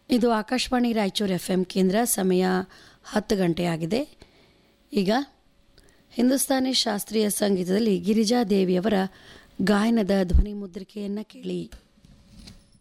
ಇದು ಆಕಾಶವಾಣಿ ರಾಯಚೂರು FM ಕೇಂದ್ರ. ಸಮಯ 10 ಗಂಟೆಯಾಗಿದೆ. ಈಗ ಹಿಂದೂಸ್ತಾನಿ ಶಾಸ್ತ್ರೀಯ ಸಂಗೀತದಲ್ಲಿ ಗಿರಿಜಾ ದೇವಿಯವರ ಗಾಯನದ ಧ್ವನಿ ಮುದ್ರಿಕೆಯನ್ನು ಕೇಳಿ.